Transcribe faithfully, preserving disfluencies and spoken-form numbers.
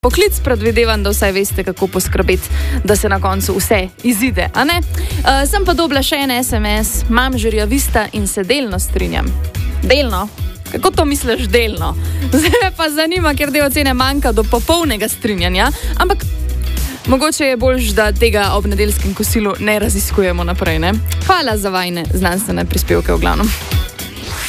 poklic, predvidevam, da vsaj veste, kako poskrbeti, da se na koncu vse izide, a ne? Uh, sem pa dobila še en es em es, imam žerjavista in se delno strinjam. Delno? Kako to misliš delno? Zdaj me pa zanima, ker del ocene manjka do popolnega strinjanja, ampak mogoče je boljš, da tega ob nedeljskem kosilu ne raziskujemo naprej, ne? Hvala za vajne znanstvene prispevke v glavnem.